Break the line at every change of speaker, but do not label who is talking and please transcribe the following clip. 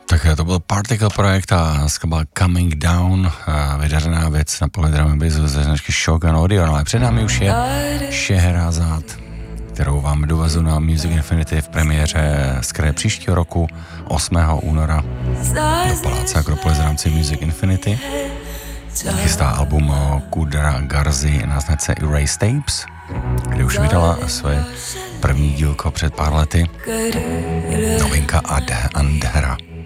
Tak to byl Particle projekt a skladba Coming Down, vydařená věc na poli drum and bassu ze značky Shogun Audio. No ale před námi už je Scheherazade, kterou vám dovezu na Music Infinity v premiéře z kraje příštího roku 8. února do Paláce Akropolis v rámci Music Infinity. Chystá album Kudra Garzy na značce Erase Tapes, kde už vydala své první dílko před pár lety. Novinka Andhera.